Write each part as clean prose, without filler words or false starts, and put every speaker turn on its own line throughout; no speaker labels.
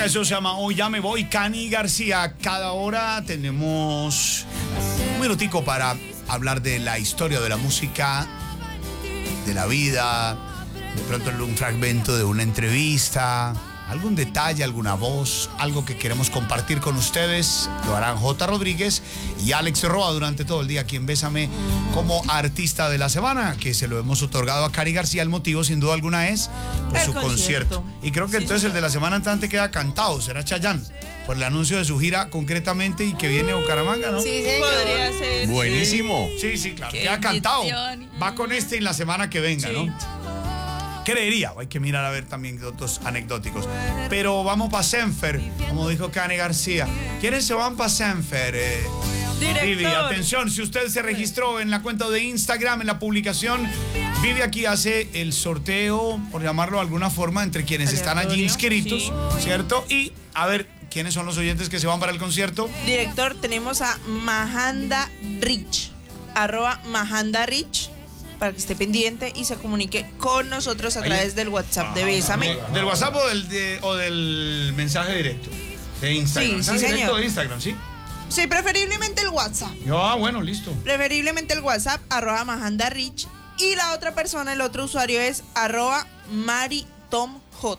Eso se llama Hoy Ya Me Voy, Cani García. Cada hora tenemos un minutico para hablar de la historia de la música, de la vida, de pronto un fragmento de una entrevista, algún detalle, alguna voz, algo que queremos compartir con ustedes. Lo harán J. Rodríguez y Alex Roa durante todo el día aquí en Bésame como artista de la semana, que se lo hemos otorgado a Cani García. El motivo, sin duda alguna, es por su concierto. Y creo que entonces el de la semana entrante queda cantado, será Chayanne, por el anuncio de su gira concretamente y que viene a Bucaramanga, ¿no?
Sí, podría ser.
Buenísimo.
Sí, claro, queda cantado. Va con este en la semana que venga, ¿no? Creería, hay que mirar a ver también otros anecdóticos. Pero vamos para Senfer, como dijo Cani García. ¿Quiénes se van para Senfer? Vivi, atención, si usted se registró en la cuenta de Instagram, en la publicación, Vivi aquí hace el sorteo, por llamarlo de alguna forma, entre quienes están allí inscritos, sí, ¿cierto? Y, a ver, ¿quiénes son los oyentes que se van para el concierto?
Director, tenemos a Mahanda Rich, @MahandaRich, para que esté pendiente y se comunique con nosotros a través del WhatsApp de Bésame.
¿Del WhatsApp o del mensaje directo? De Instagram.
Sí,
directo
señor.
De Instagram, ¿sí?
Sí, preferiblemente el WhatsApp.
Bueno, listo.
Preferiblemente el WhatsApp, @MahandaRich. Y la otra persona, el otro usuario es @MariTomJ.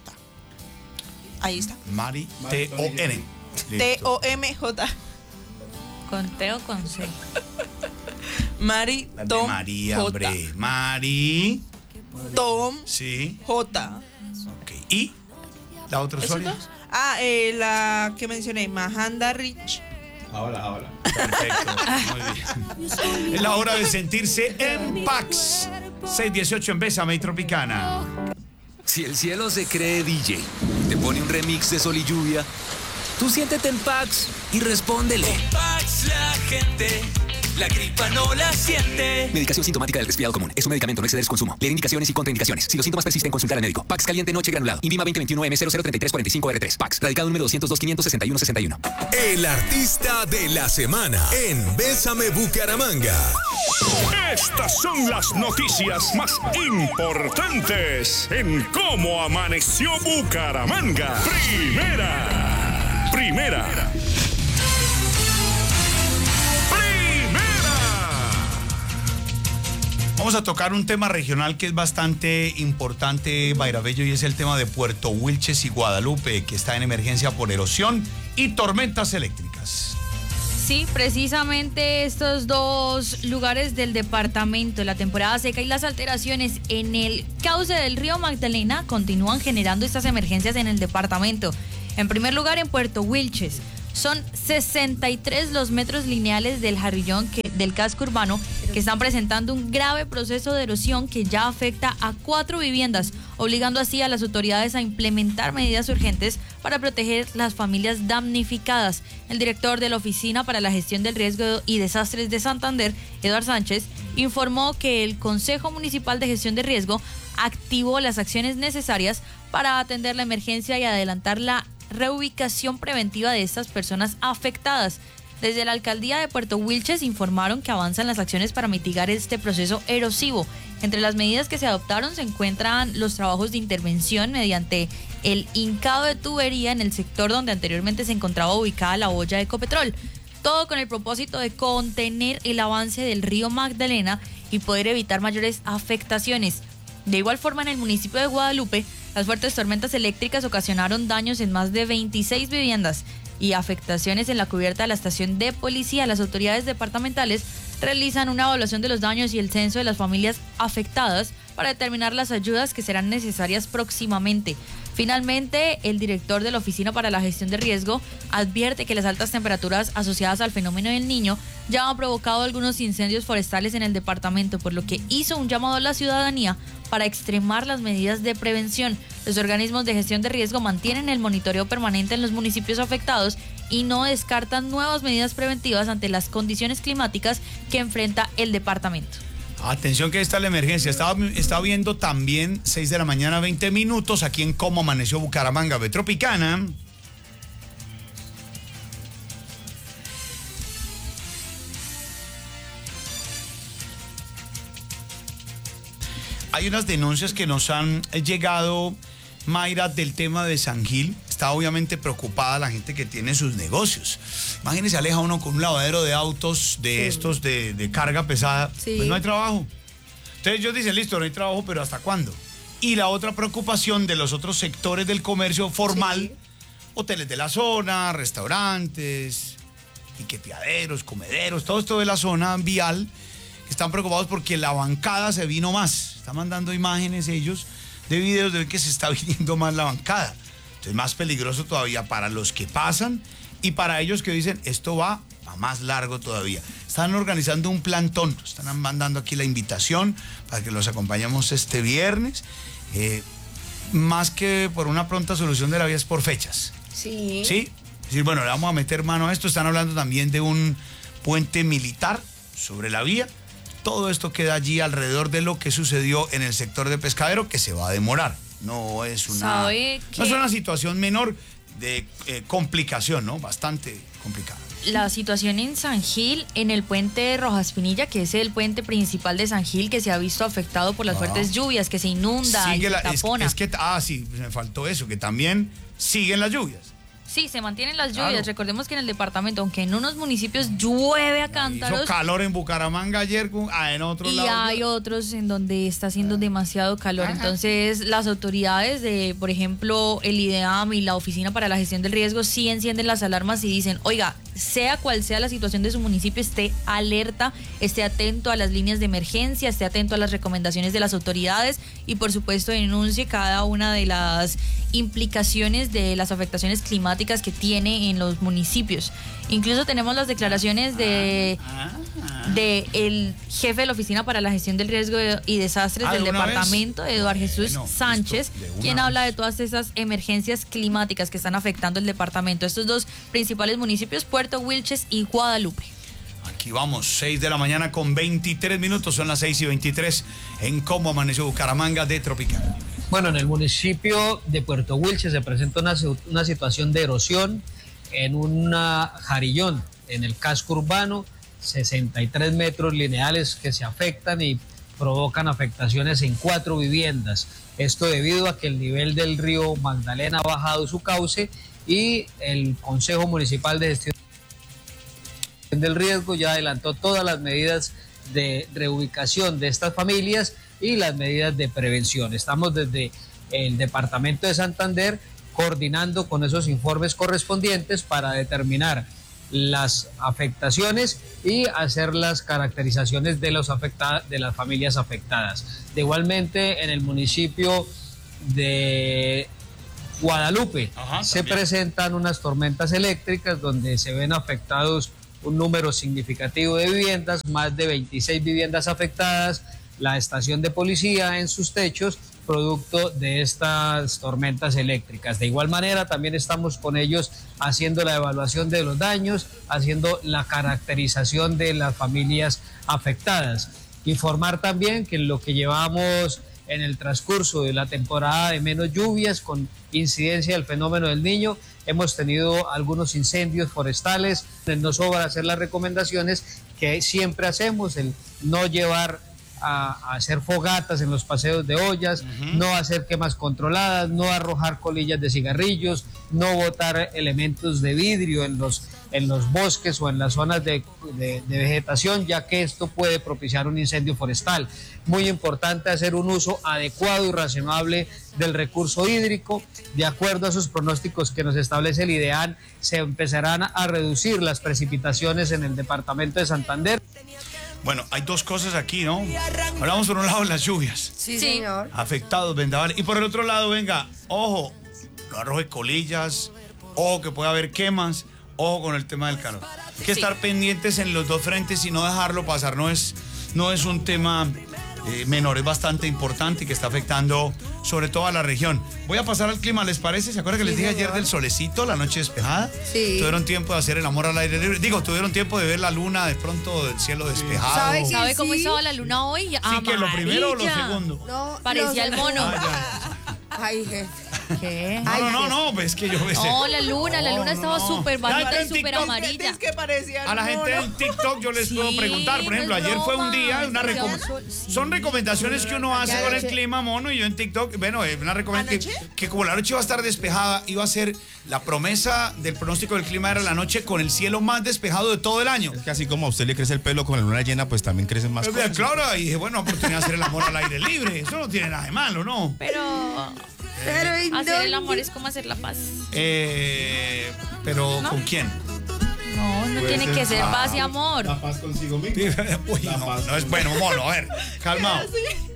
Ahí está.
Mari, T-O-N.
T-O-M-J.
¿Con T o con C?
Mari Tom
María,
J.
hombre. Mari.
Tom
Sí.
J.
Ok. ¿Y la otra usuaria?
La que mencioné, Mahanda Rich.
Ahora.
Perfecto. Muy bien. Es la hora de sentirse en Pax. 6:18 en Bésame y Tropicana.
Si el cielo se cree DJ, te pone un remix de Sol y Lluvia, tú siéntete en Pax y respóndele.
En Pax la gente, la gripa no la siente.
Medicación sintomática del resfriado común. Es un medicamento, no exceder su consumo. Leer indicaciones y contraindicaciones. Si los síntomas persisten, consultar al médico. Pax caliente noche granulado. Invima 2021M003345R3. Pax. Radicado número 202-561-61.
El artista de la semana en Bésame Bucaramanga.
Estas son las noticias más importantes en cómo amaneció Bucaramanga. Primera.
Vamos a tocar un tema regional que es bastante importante, Bairabello, y es el tema de Puerto Wilches y Guadalupe, que está en emergencia por erosión y tormentas eléctricas.
Sí, precisamente estos dos lugares del departamento, la temporada seca y las alteraciones en el cauce del río Magdalena continúan generando estas emergencias en el departamento. En primer lugar, en Puerto Wilches, son 63 los metros lineales del jarrillón del casco urbano que están presentando un grave proceso de erosión que ya afecta a 4 viviendas, obligando así a las autoridades a implementar medidas urgentes para proteger las familias damnificadas. El director de la Oficina para la Gestión del Riesgo y Desastres de Santander, Eduardo Sánchez, informó que el Consejo Municipal de Gestión de Riesgo activó las acciones necesarias para atender la emergencia y adelantar la reubicación preventiva de estas personas afectadas. Desde la alcaldía de Puerto Wilches informaron que avanzan las acciones para mitigar este proceso erosivo. Entre las medidas que se adoptaron se encuentran los trabajos de intervención mediante el hincado de tubería en el sector donde anteriormente se encontraba ubicada la boya de Ecopetrol. Todo con el propósito de contener el avance del río Magdalena y poder evitar mayores afectaciones. De igual forma, en el municipio de Guadalupe, las fuertes tormentas eléctricas ocasionaron daños en más de 26 viviendas y afectaciones en la cubierta de la estación de policía. Las autoridades departamentales realizan una evaluación de los daños y el censo de las familias afectadas para determinar las ayudas que serán necesarias próximamente. Finalmente, el director de la Oficina para la Gestión de Riesgo advierte que las altas temperaturas asociadas al fenómeno del Niño ya han provocado algunos incendios forestales en el departamento, por lo que hizo un llamado a la ciudadanía para extremar las medidas de prevención. Los organismos de gestión de riesgo mantienen el monitoreo permanente en los municipios afectados y no descartan nuevas medidas preventivas ante las condiciones climáticas que enfrenta el departamento.
Atención que está la emergencia. Estaba viendo también 6 de la mañana, 20 minutos, aquí en Cómo Amaneció Bucaramanga, Betropicana. Hay unas denuncias que nos han llegado, Mayra, del tema de San Gil. está obviamente preocupada la gente que tiene sus negocios. Imagínese, aleja uno con un lavadero de autos de estos de carga pesada, pues no hay trabajo. Entonces ellos dicen, listo, no hay trabajo, pero ¿hasta cuándo? Y la otra preocupación de los otros sectores del comercio formal, hoteles de la zona, restaurantes, piqueteaderos, comederos, todo esto de la zona vial, están preocupados porque la bancada se vino más. Están mandando imágenes ellos de videos de que se está viniendo más la bancada. Entonces más peligroso todavía para los que pasan y para ellos que dicen esto va a más largo todavía. Están organizando un plantón, están mandando aquí la invitación para que los acompañemos este viernes. Más que por una pronta solución de la vía es por fechas.
Sí.
Sí, es decir, bueno, le vamos a meter mano a esto. Están hablando también de un puente militar sobre la vía. Todo esto queda allí alrededor de lo que sucedió en el sector de Pescadero, que se va a demorar. No es una situación menor de complicación, ¿no? Bastante complicada.
La situación en San Gil, en el puente Rojas Pinilla, que es el puente principal de San Gil, que se ha visto afectado por las fuertes lluvias, que se inunda y se tapona.
Sí, me faltó eso, que también siguen las lluvias.
Sí, se mantienen las lluvias.
Claro.
Recordemos que en el departamento, aunque en unos municipios llueve a cántaros.
Hizo calor en Bucaramanga ayer, en otro lado.
Y hay otros en donde está haciendo demasiado calor. Entonces, las autoridades de, por ejemplo, el IDEAM y la Oficina para la Gestión del Riesgo sí encienden las alarmas y dicen, oiga, sea cual sea la situación de su municipio, esté alerta, esté atento a las líneas de emergencia, esté atento a las recomendaciones de las autoridades y, por supuesto, denuncie cada una de las implicaciones de las afectaciones climáticas que tiene en los municipios. Incluso tenemos las declaraciones de el jefe de la Oficina para la Gestión del Riesgo y Desastres del departamento, Eduardo Jesús Sánchez, quien habla de todas esas emergencias climáticas que están afectando el departamento. Estos dos principales municipios, Puerto Wilches y Guadalupe.
Aquí vamos, 6 de la mañana con 23 minutos, son las 6:23 en Cómo Amaneció Bucaramanga de Tropical.
Bueno, en el municipio de Puerto Wilches se presenta una situación de erosión en un jarillón en el casco urbano, 63 metros lineales que se afectan y provocan afectaciones en 4 viviendas. Esto debido a que el nivel del río Magdalena ha bajado su cauce y el Consejo Municipal de Gestión del Riesgo ya adelantó todas las medidas de reubicación de estas familias y las medidas de prevención. Estamos desde el departamento de Santander coordinando con esos informes correspondientes para determinar las afectaciones y hacer las caracterizaciones de las familias afectadas. De igualmente, en el municipio de Guadalupe se presentan unas tormentas eléctricas donde se ven afectados un número significativo de viviendas, más de 26 viviendas afectadas, la estación de policía en sus techos, producto de estas tormentas eléctricas. De igual manera, también estamos con ellos haciendo la evaluación de los daños, haciendo la caracterización de las familias afectadas. Informar también que en lo que llevamos en el transcurso de la temporada de menos lluvias, con incidencia del fenómeno del Niño, hemos tenido algunos incendios forestales. Nos sobra hacer las recomendaciones que siempre hacemos, el no llevar a hacer fogatas en los paseos de ollas, no hacer quemas controladas, no arrojar colillas de cigarrillos, no botar elementos de vidrio en los bosques o en las zonas de vegetación, ya que esto puede propiciar un incendio forestal. Muy importante hacer un uso adecuado y razonable del recurso hídrico. De acuerdo a esos pronósticos que nos establece el IDEAM, se empezarán a reducir las precipitaciones en el departamento de Santander.
Bueno, hay dos cosas aquí, ¿no? Hablamos por un lado de las lluvias.
Sí, señor.
Afectados, vendavales. Y por el otro lado, venga, ojo, no arroje colillas, ojo que puede haber quemas, ojo con el tema del calor. Hay que estar pendientes en los dos frentes y no dejarlo pasar. No es un tema menor, es bastante importante y que está afectando sobre todo a la región. Voy a pasar al clima, ¿les parece? ¿Se acuerdan que les dije ayer del solecito, la noche despejada?
Sí.
Tuvieron tiempo de hacer el amor al aire libre. Digo, tuvieron tiempo de ver la luna de pronto del cielo despejado.
¿Sabe cómo estaba la luna hoy?
Sí, que lo primero o lo segundo.
No,
parecía el mono.
Ay, jefe.
¿Qué?
No, es que yo
No, la luna estaba súper bajita y súper
TikTok,
amarilla.
Es que parecía
a la gente en TikTok yo les puedo preguntar, por ejemplo, ayer fue un día, son recomendaciones que uno hace con el clima, mono, y yo en TikTok, bueno, una recomendación que como la noche iba a estar despejada, iba a ser la promesa del pronóstico del clima era la noche con el cielo más despejado de todo el año.
Es que así como a usted le crece el pelo con la luna llena, pues también crecen más cosas.
Claro, y dije, bueno, oportunidad de hacer el amor al aire libre, eso no tiene nada de malo, ¿no?
Pero hacer el amor es como hacer la paz.
Pero ¿no? ¿Con quién?
No tiene que ser paz y amor.
La paz consigo mismo.
Uy, no es bueno, mono, a ver, calmado.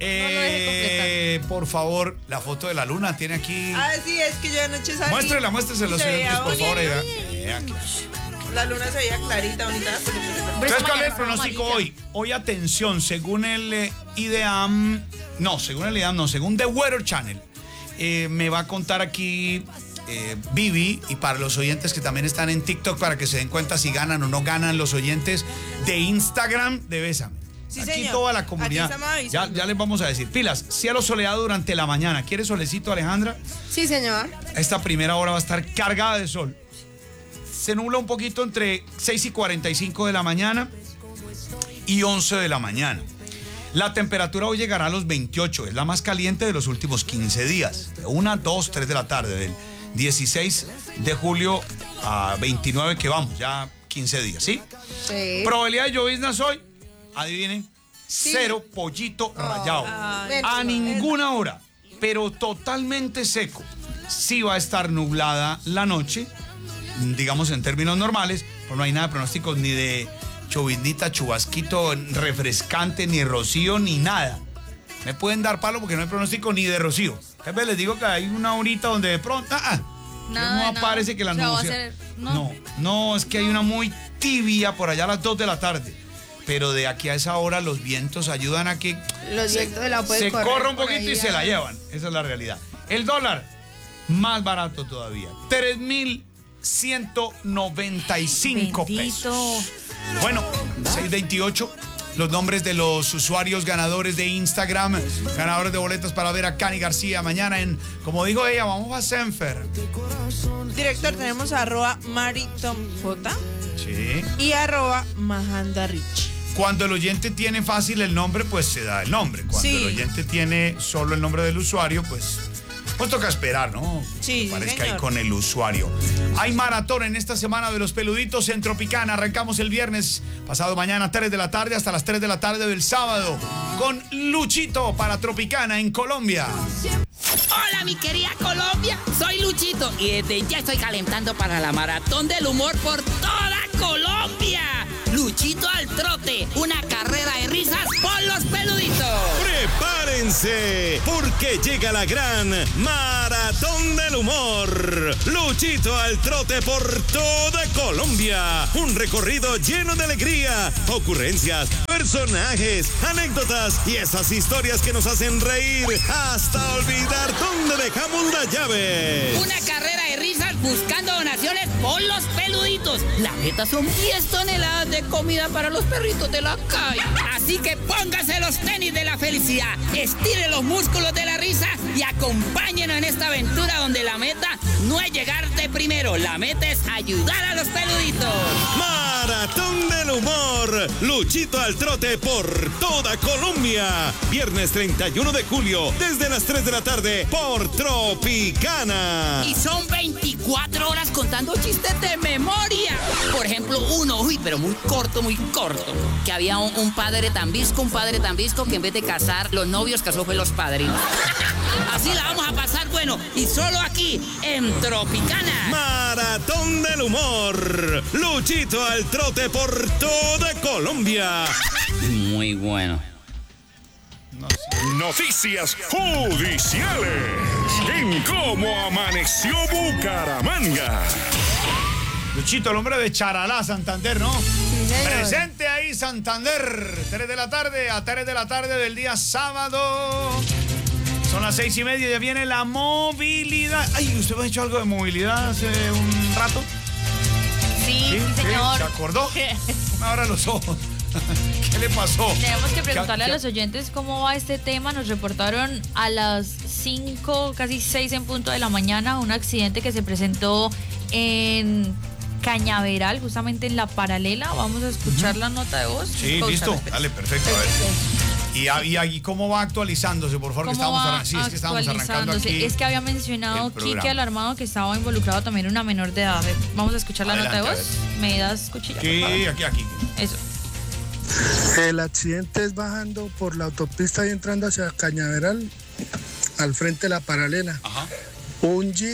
Por favor, la foto de la luna tiene aquí.
Sí, es que yo anoche salí.
Muéstrese los oyentes, por favor.
La luna se veía clarita, bonita.
Entonces, ¿cuál es el pronóstico hoy? Hoy, atención, según el IDEAM, según The Weather Channel, me va a contar aquí Vivi, y para los oyentes que también están en TikTok, para que se den cuenta si ganan o no ganan los oyentes de Instagram de Bésame.
Sí,
aquí
señor.
Toda la comunidad. Ya les vamos a decir. Pilas, cielo soleado durante la mañana. ¿Quieres solecito, Alejandra?
Sí, señor.
Esta primera hora va a estar cargada de sol. Se nubla un poquito entre 6:45 de la mañana y 11 de la mañana. La temperatura hoy llegará a los 28, es la más caliente de los últimos 15 días. De 1, 2, 3 de la tarde, del 16 de julio a 29 que vamos, ya 15 días, ¿sí?
Sí.
Probabilidad de lloviznas hoy, adivinen, 0 pollito rallado. A ninguna hora, pero totalmente seco. Sí va a estar nublada la noche, digamos en términos normales, pero no hay nada de pronósticos ni de choviznita, chubasquito, refrescante, ni rocío, ni nada. Me pueden dar palo porque no hay pronóstico ni de rocío. A veces les digo que hay una horita donde de pronto no aparece que la nube. No, es que hay una muy tibia por allá a las 2 de la tarde. Pero de aquí a esa hora los vientos ayudan a que se corra un poquito y se la llevan. Esa es la realidad. El dólar, más barato todavía. 3.195 pesos. Bueno, 628. Los nombres de los usuarios ganadores de Instagram, ganadores de boletos para ver a Cani García mañana en, como dijo ella, vamos a Senfer.
Director, tenemos @maritomj
Sí.
y @mahandarich.
Cuando el oyente tiene fácil el nombre, pues se da el nombre. Cuando el oyente tiene solo el nombre del usuario, pues toca esperar, ¿no?
Sí,
que parezca
señor.
ahí con el usuario. Hay maratón en esta semana de los peluditos en Tropicana. Arrancamos el viernes, pasado mañana, 3 de la tarde, hasta las 3 de la tarde del sábado, con Luchito para Tropicana en Colombia.
Hola, mi querida Colombia. Soy Luchito y desde ya estoy calentando para la maratón del humor por toda Colombia. Luchito al trote, una carrera de risas por los peluditos.
¡Prepárense! Porque llega la gran Maratón del Humor. Luchito al trote por toda Colombia. Un recorrido lleno de alegría, ocurrencias, personajes, anécdotas y esas historias que nos hacen reír hasta olvidar dónde dejamos la llave.
Una carrera de risas buscando donaciones por los peluditos. La meta son 10 toneladas de comida para los perritos de la calle. Así que póngase los tenis de la felicidad, estire los músculos de la risa y acompáñenos en esta aventura donde la meta no es llegarte primero, la meta es ayudar a los peluditos.
Maratón del Humor. Luchito al trote por toda Colombia. Viernes 31 de julio, desde las 3 de la tarde, por Tropicana.
Y son 24 horas contando chistes de memoria. Por ejemplo, uno, pero muy corto, que había un padre tan visco que en vez de casar los novios, casó fue los padrinos. Así la vamos a pasar, bueno, y solo aquí, en Tropicana.
Maratón del Humor. Luchito al trote por toda Colombia.
Muy bueno.
Noticias judiciales en Cómo Amaneció Bucaramanga.
Luchito, el hombre de Charalá, Santander, ¿no?
Sí,
Presente ahí, Santander. 3 de la tarde a 3 de la tarde del día sábado. Son las 6:30 y ya viene la movilidad. Ay, ¿usted me ha hecho algo de movilidad hace un rato?
Sí, señor.
¿Se acordó? Me abra los ojos. ¿Qué le pasó?
Tenemos que preguntarle a los oyentes cómo va este tema. Nos reportaron a las 5, casi 6 en punto de la mañana, un accidente que se presentó en Cañaveral, justamente en la paralela. Vamos a escuchar la nota de voz.
Sí, listo. Dale, perfecto. A ver. Y ahí, ¿cómo va actualizándose? Por favor, que estamos arrancando. Sí, es que estamos arrancando aquí.
Es que había mencionado Quique Alarmado que estaba involucrado también una menor de edad. Vamos a escuchar la nota de voz. ¿Me das cuchilla?
Sí, aquí.
Eso.
El accidente es bajando por la autopista y entrando hacia Cañaveral, al frente de la paralela.
Ajá.
Un jeep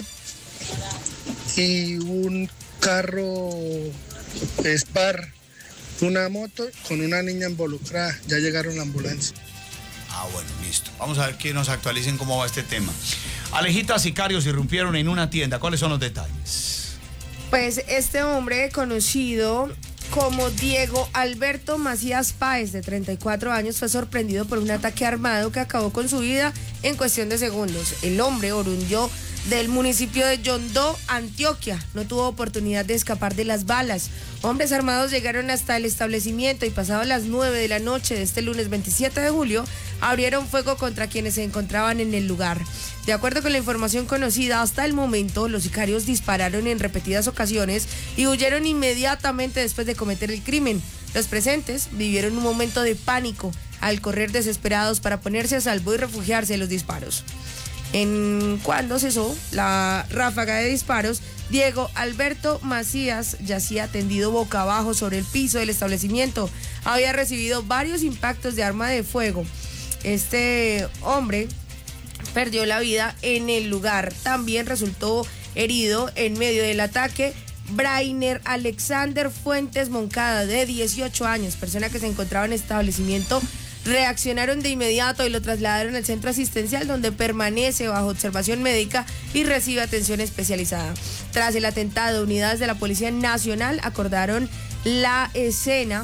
y un carro Spar, una moto con una niña involucrada. Ya llegaron la ambulancia.
Bueno, listo. Vamos a ver que nos actualicen cómo va este tema. Alejita, sicarios irrumpieron en una tienda. ¿Cuáles son los detalles?
Pues este hombre conocido como Diego Alberto Macías Páez, de 34 años, fue sorprendido por un ataque armado que acabó con su vida en cuestión de segundos. El hombre, oriundo del municipio de Yondó, Antioquia, no tuvo oportunidad de escapar de las balas. Hombres armados llegaron hasta el establecimiento y pasado las 9 de la noche de este lunes 27 de julio, abrieron fuego contra quienes se encontraban en el lugar. De acuerdo con la información conocida hasta el momento, los sicarios dispararon en repetidas ocasiones y huyeron inmediatamente después de cometer el crimen. Los presentes vivieron un momento de pánico al correr desesperados para ponerse a salvo y refugiarse de los disparos. En cuando cesó la ráfaga de disparos, Diego Alberto Macías yacía tendido boca abajo sobre el piso del establecimiento. Había recibido varios impactos de arma de fuego. Este hombre perdió la vida en el lugar. También resultó herido en medio del ataque Brainer Alexander Fuentes Moncada, de 18 años, persona que se encontraba en el establecimiento. Reaccionaron de inmediato y lo trasladaron al centro asistencial, donde permanece bajo observación médica y recibe atención especializada. Tras el atentado, unidades de la Policía Nacional acordonaron la escena,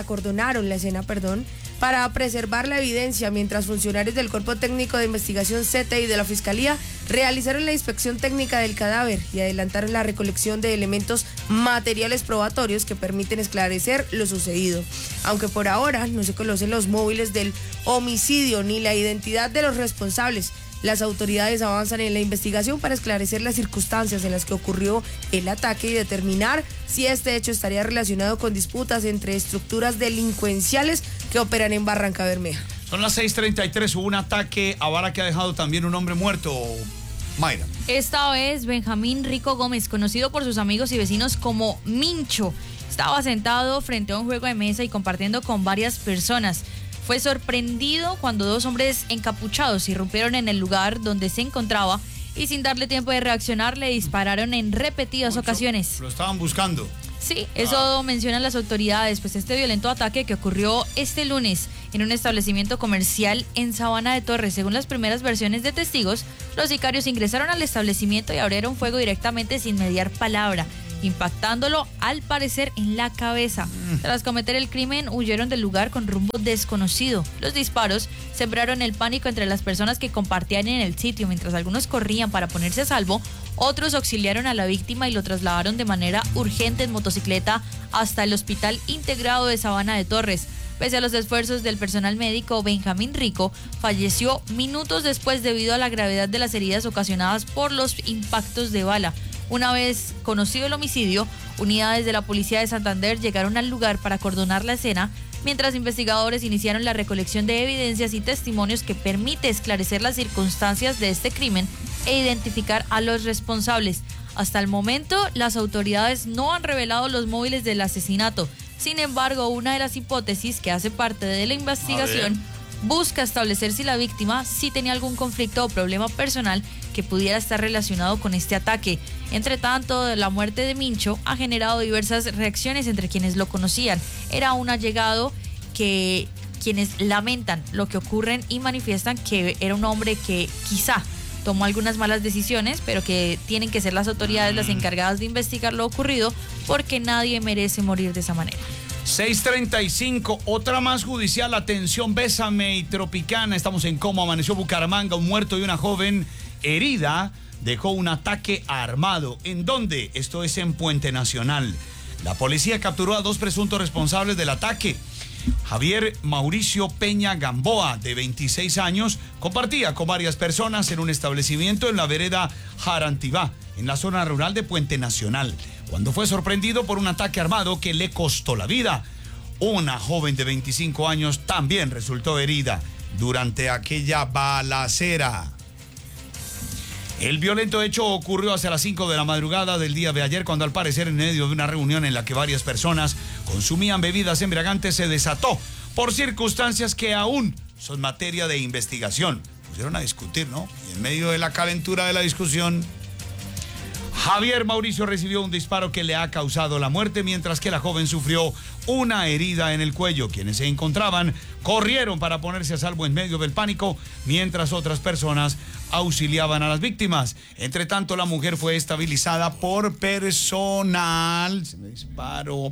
para preservar la evidencia, mientras funcionarios del Cuerpo Técnico de Investigación CTI de la Fiscalía realizaron la inspección técnica del cadáver y adelantaron la recolección de elementos materiales probatorios que permiten esclarecer lo sucedido. Aunque por ahora no se conocen los móviles del homicidio ni la identidad de los responsables, las autoridades avanzan en la investigación para esclarecer las circunstancias en las que ocurrió el ataque y determinar si este hecho estaría relacionado con disputas entre estructuras delincuenciales que operan en Barranca Bermeja.
Son las 6:33, hubo un ataque a bala que ha dejado también un hombre muerto. Mayra.
Esta vez Benjamín Rico Gómez, conocido por sus amigos y vecinos como Mincho, estaba sentado frente a un juego de mesa y compartiendo con varias personas. Fue sorprendido cuando dos hombres encapuchados irrumpieron en el lugar donde se encontraba y sin darle tiempo de reaccionar le dispararon en repetidas ocasiones.
Lo estaban buscando.
Sí, eso mencionan las autoridades, pues este violento ataque que ocurrió este lunes en un establecimiento comercial en Sabana de Torres. Según las primeras versiones de testigos, los sicarios ingresaron al establecimiento y abrieron fuego directamente sin mediar palabra, impactándolo al parecer en la cabeza. Tras cometer el crimen, huyeron del lugar con rumbo desconocido. Los disparos sembraron el pánico entre las personas que compartían en el sitio. Mientras algunos corrían para ponerse a salvo, otros auxiliaron a la víctima y lo trasladaron de manera urgente en motocicleta hasta el Hospital Integrado de Sabana de Torres. Pese a los esfuerzos del personal médico, Benjamín Rico falleció minutos después debido a la gravedad de las heridas ocasionadas por los impactos de bala. Una vez conocido el homicidio, unidades de la Policía de Santander llegaron al lugar para acordonar la escena, mientras investigadores iniciaron la recolección de evidencias y testimonios que permite esclarecer las circunstancias de este crimen e identificar a los responsables. Hasta el momento, las autoridades no han revelado los móviles del asesinato. Sin embargo, una de las hipótesis que hace parte de la investigación busca establecer si la víctima sí tenía algún conflicto o problema personal que pudiera estar relacionado con este ataque. Entre tanto, la muerte de Mincho ha generado diversas reacciones entre quienes lo conocían. Era un allegado que quienes lamentan lo que ocurre y manifiestan que era un hombre que quizá tomó algunas malas decisiones, pero que tienen que ser las autoridades las encargadas de investigar lo ocurrido, porque nadie merece morir de esa manera.
6:35, otra más judicial. Atención, Bésame y Tropicana. Estamos en cómo amaneció Bucaramanga. Un muerto y una joven herida dejó un ataque armado. ¿En dónde? Esto es en Puente Nacional. La policía capturó a dos presuntos responsables del ataque. Javier Mauricio Peña Gamboa, de 26 años, compartía con varias personas en un establecimiento en la vereda Jarantibá, en la zona rural de Puente Nacional, cuando fue sorprendido por un ataque armado que le costó la vida. Una joven de 25 años también resultó herida durante aquella balacera. El violento hecho ocurrió hacia las 5 de la madrugada del día de ayer, cuando al parecer en medio de una reunión en la que varias personas consumían bebidas embriagantes se desató por circunstancias que aún son materia de investigación. Pusieron a discutir, ¿no? Y en medio de la calentura de la discusión, Javier Mauricio recibió un disparo que le ha causado la muerte, mientras que la joven sufrió una herida en el cuello. Quienes se encontraban corrieron para ponerse a salvo en medio del pánico, mientras otras personas auxiliaban a las víctimas. Entre tanto, la mujer fue estabilizada por personal, se me disparó,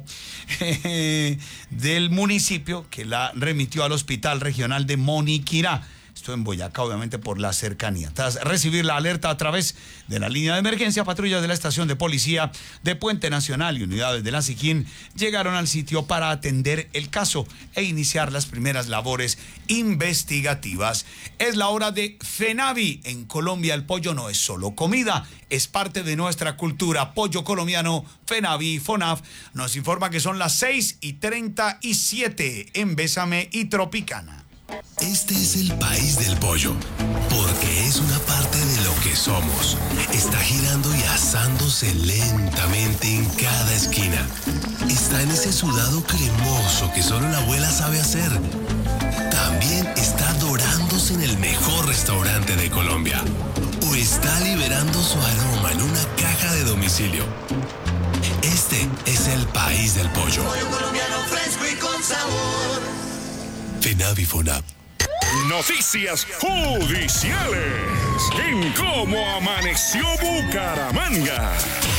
del municipio, que la remitió al Hospital Regional de Moniquirá. Esto en Boyacá, obviamente por la cercanía. Tras recibir la alerta a través de la línea de emergencia, patrullas de la estación de policía de Puente Nacional y unidades de la SIJIN llegaron al sitio para atender el caso e iniciar las primeras labores investigativas. Es la hora de FENAVI. En Colombia el pollo no es solo comida, es parte de nuestra cultura. Pollo colombiano, FENAVI, FONAF, nos informa que son las 6:37 en Bésame y Tropicana.
Este es el país del pollo, porque es una parte de lo que somos. Está girando y asándose lentamente en cada esquina. Está en ese sudado cremoso que solo la abuela sabe hacer. También está dorándose en el mejor restaurante de Colombia. O está liberando su aroma en una caja de domicilio. Este es el país del pollo.
Pollo colombiano fresco y con sabor.
FENAVI, FONAP.
Noticias judiciales en Cómo Amaneció Bucaramanga.